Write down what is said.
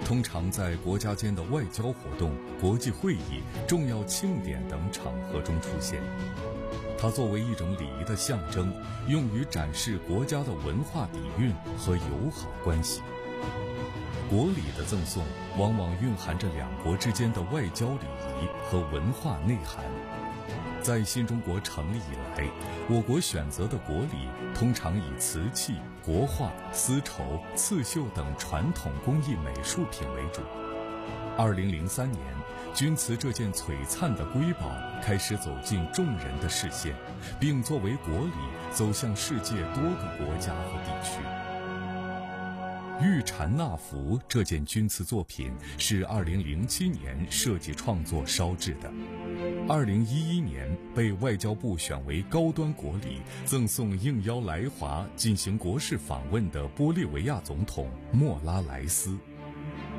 通常在国家间的外交活动、国际会议、重要庆典等场合中出现。它作为一种礼仪的象征，用于展示国家的文化底蕴和友好关系。国礼的赠送往往蕴含着两国之间的外交礼仪和文化内涵。在新中国成立以来，我国选择的国礼通常以瓷器、国画、丝绸、刺绣等传统工艺美术品为主。2003年，钧瓷这件璀璨的瑰宝开始走进众人的视线，并作为国礼走向世界多个国家和地区。玉蝉纳福这件钧瓷作品是2007年设计创作烧制的，2011年被外交部选为高端国礼，赠送应邀来华进行国事访问的玻利维亚总统莫拉莱斯。